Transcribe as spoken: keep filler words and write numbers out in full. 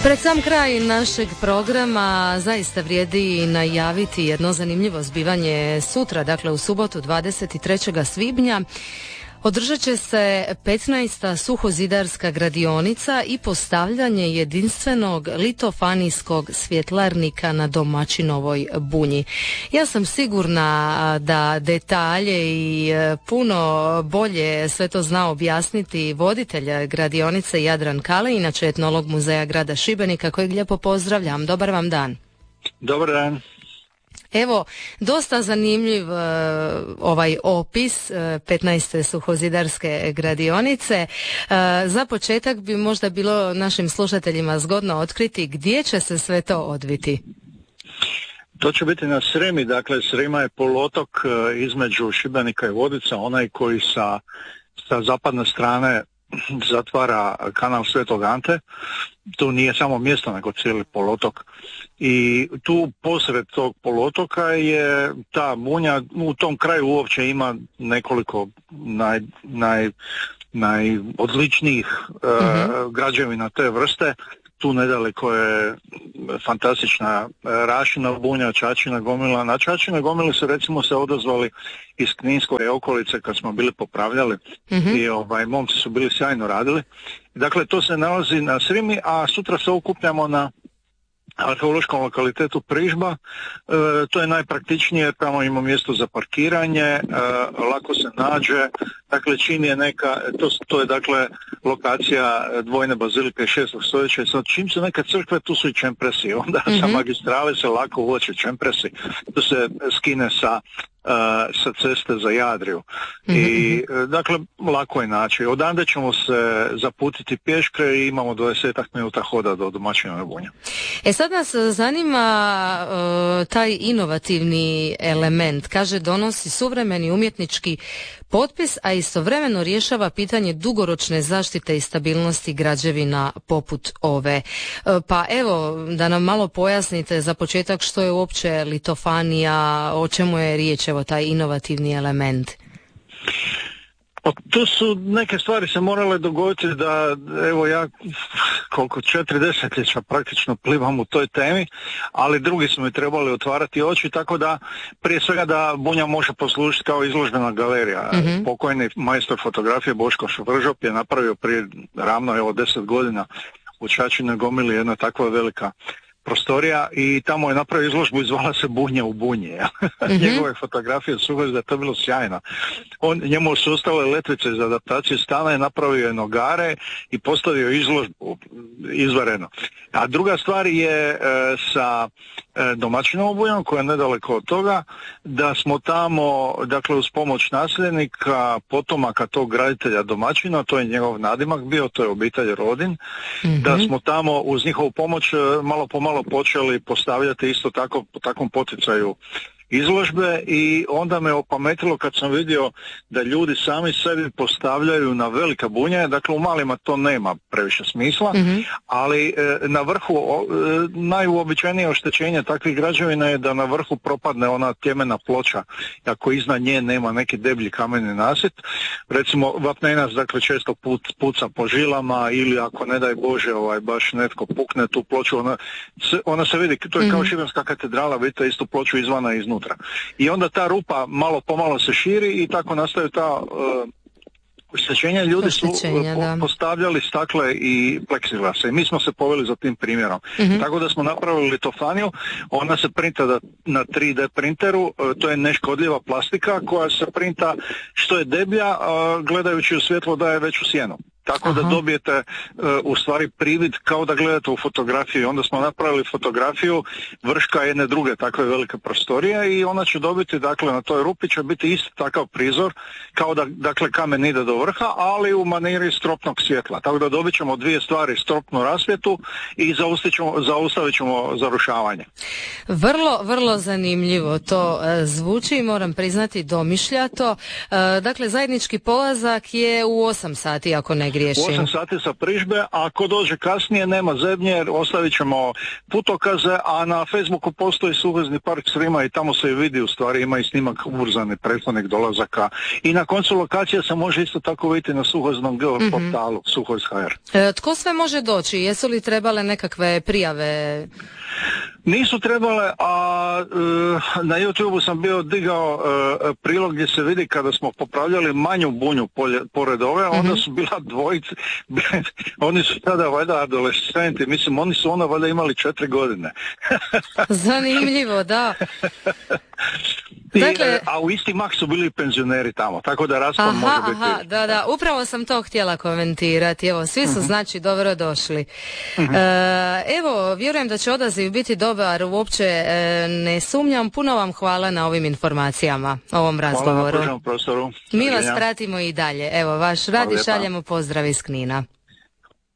Pred sam kraj našeg programa zaista vrijedi najaviti jedno zanimljivo zbivanje sutra, dakle u subotu dvadeset trećeg svibnja. Održat će se petnaesta suhozidarska gradionica i postavljanje jedinstvenog litofanijskog svjetlarnika na Domaćinovoj bunji. Ja sam sigurna da detalje i puno bolje sve to zna objasniti voditelj gradionice Jadran Kale, inače etnolog muzeja grada Šibenika, kojeg lijepo pozdravljam. Dobar vam dan. Dobar dan. Evo, dosta zanimljiv uh, ovaj opis uh, petnaeste suhozidarske gradionice. Uh, za početak bi možda bilo našim slušateljima zgodno otkriti gdje će se sve to odviti. To će biti na Sremi, dakle Srema je poluotok uh, između Šibenika i Vodica, onaj koji sa, sa zapadne strane zatvara kanal Svetog Ante. Tu nije samo mjesto, nego cijeli poluotok. I tu posred tog poluotoka je ta bunja, u tom kraju uopće ima nekoliko naj, naj, najodličnijih mm-hmm. uh, građevina te vrste. Tu nedaleko je fantastična Rašina bunja, Čačina gomila. Na Čačina gomili su recimo se odazvali iz Kninskoj okolice kad smo bili popravljali mm-hmm. i ovaj, momci su bili sjajno radili. Dakle, to se nalazi na Srimi, a sutra se okupljamo na arheološkom lokalitetu Prižba. E, to je najpraktičnije, tamo ima mjesto za parkiranje, e, lako se nađe, dakle čim je neka, to, to je dakle lokacija dvojne bazilike šestog stoljeća i sad čim su neke crkve, tu su i čempresi, onda mm-hmm. sa magistrale se lako uoče čempresi, tu se skine sa Uh, sa ceste za Jadriju. Mm-hmm. I dakle lako je naći. Odande ćemo se zaputiti pješke i imamo dvadesetak minuta hoda do Domaćinove bunje. E sad nas zanima uh, taj inovativni element. Kaže, donosi suvremeni umjetnički potpis, a istovremeno rješava pitanje dugoročne zaštite i stabilnosti građevina poput ove. Uh, pa evo, da nam malo pojasnite za početak što je uopće litofanija, o čemu je riječ, evo taj inovativni element. Pa tu su neke stvari se morale dogoditi da, evo ja koliko četiri desetljeća praktično plivam u toj temi, ali drugi su mi trebali otvarati oči, tako da prije svega da bunja može poslužiti kao izložbena galerija. Mm-hmm. Pokojni majstor fotografije Boško Švržop je napravio prije ravno evo deset godina u Čačinoj gomili jedna takva velika prostorija i tamo je napravio izložbu i zvala se Bunja u bunji. Mm-hmm. Njegove fotografije su da je to bilo sjajno. On, njemu su ostale letvice za adaptaciju stana, je napravio je nogare i postavio izložbu izvareno. A druga stvar je e, sa e, Domaćinovom bunjom koja je nedaleko od toga, da smo tamo, dakle uz pomoć nasljednika, potomaka tog graditelja Domaćina, to je njegov nadimak bio, to je obitelj Rodin, mm-hmm. da smo tamo uz njihovu pomoć malo po malo počeli postavljati isto tako po takvom poticaju izložbe i onda me opametilo kad sam vidio da ljudi sami sebi postavljaju na velika bunja, dakle u malima to nema previše smisla, mm-hmm. ali e, na vrhu e, najuobičajenije oštećenje takvih građevina je da na vrhu propadne ona tjemena ploča, ako iznad nje nema neki deblji kameni nasit. Recimo vapnenac dakle često put, puca po žilama ili ako ne daj Bože ovaj, baš netko pukne tu ploču, ona se, ona se vidi, to je kao mm-hmm. Šibenska katedrala, vidite istu ploču izvana i iznutra. I onda ta rupa malo pomalo se širi i tako nastaju ta uh, oštećenja. Ljudi su po, postavljali stakle i pleksiglase i mi smo se poveli za tim primjerom. Mm-hmm. Tako da smo napravili litofaniju, ona se printa da, na tri D printeru, uh, to je neškodljiva plastika koja se printa što je deblja, uh, gledajući u svjetlo daje veću sjenu. Tako Aha. da dobijete uh, u stvari privid kao da gledate u fotografiju. I onda smo napravili fotografiju vrška jedne druge takve velike prostorije i ona će dobiti, dakle na toj rupi će biti isti takav prizor kao da dakle kamen ide do vrha, ali u maniri stropnog svjetla. Tako da dobit ćemo dvije stvari, stropnu rasvjetu i ćemo, zaustavit ćemo zarušavanje. Vrlo, vrlo zanimljivo to e, zvuči, moram priznati domišljato. E, dakle, zajednički polazak je u osam sati, ako ne griješim. U osam sati sa prižbe, a ako dođe kasnije nema zebnje, ostavit ćemo putokaze, a na Facebooku postoji suvezni park Srima i tamo se i vidi, u stvari ima i snimak ubrzane prethodnih dolazaka. I na koncu lokacija se može isto tako vidjeti na suhoznom geoportalu, mm-hmm. suhoz točka ha er. E, tko sve može doći? Jesu li trebale nekakve prijave? Nisu trebale, a e, na YouTubeu sam bio digao e, prilog gdje se vidi kada smo popravljali manju bunju polje, pored ove, mm-hmm. onda su bila dvojice, oni su tada valjda adolescenti, mislim oni su onda valjda imali četiri godine. Zanimljivo, da. I, Dakle, a u isti mah su bili penzioneri tamo, tako da raspon aha, može biti... Aha, da, da, upravo sam to htjela komentirati. Evo, svi su uh-huh. znači dobro došli. Uh-huh. E, evo, vjerujem da će odaziv biti dobar, uopće e, ne sumnjam. Puno vam hvala na ovim informacijama, ovom razgovoru. Hvala na prostoru. Mi vas pratimo i dalje. Evo, vaš radi, šaljemo pozdrav iz Knina.